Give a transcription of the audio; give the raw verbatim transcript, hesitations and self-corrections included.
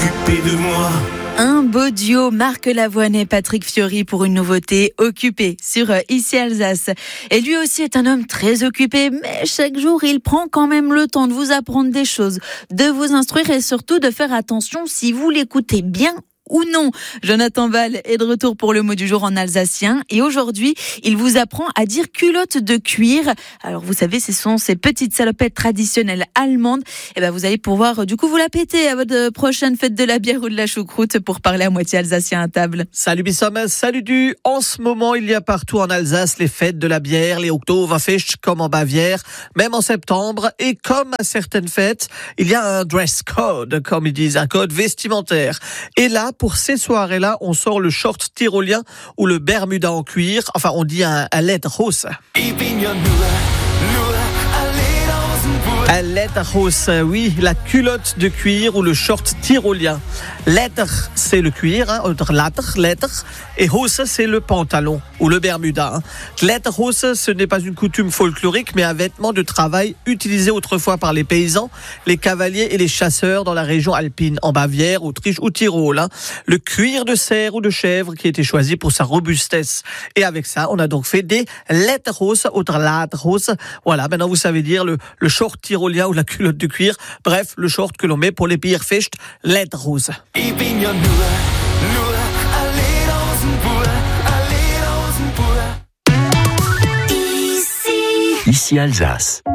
Occupé de moi. Un beau duo, Marc Lavoine et Patrick Fiori pour une nouveauté, Occupé sur Ici Alsace. Et lui aussi est un homme très occupé, mais chaque jour il prend quand même le temps de vous apprendre des choses, de vous instruire et surtout de faire attention si vous l'écoutez bien ou non. Jonathan Ball est de retour pour le mot du jour en alsacien et aujourd'hui, il vous apprend à dire culotte de cuir. Alors vous savez, ce sont ces petites salopettes traditionnelles allemandes. Et ben vous allez pouvoir du coup vous la péter à votre prochaine fête de la bière ou de la choucroute pour parler à moitié alsacien à table. Salut Bissom, salut du. En ce moment, il y a partout en Alsace les fêtes de la bière, les Oktoberfest comme en Bavière, même en septembre. Et comme à certaines fêtes, il y a un dress code, comme ils disent, un code vestimentaire. Et là, pour ces soirées-là, on sort le short tyrolien ou le bermuda en cuir. Enfin, on dit un, un lederhose. Un lederhose, oui, la culotte de cuir ou le short tyrolien. Leder, c'est le cuir, hein, oder Leder, Leder, et Hose, c'est le pantalon ou le bermuda. Hein. Lederhose, ce n'est pas une coutume folklorique, mais un vêtement de travail utilisé autrefois par les paysans, les cavaliers et les chasseurs dans la région alpine, en Bavière, Autriche ou Tyrol. Hein. Le cuir de cerf ou de chèvre qui était choisi pour sa robustesse. Et avec ça, on a donc fait des Lederhose, oder Lederhose. Voilà, maintenant vous savez dire le, le short tyrolien ou la culotte de cuir. Bref, le short que l'on met pour les Bierfest, Lederhose. Ich bin ja nur, nur ein Lederhosenbub, ein Lederhosenbub. Ici. Ici Alsace.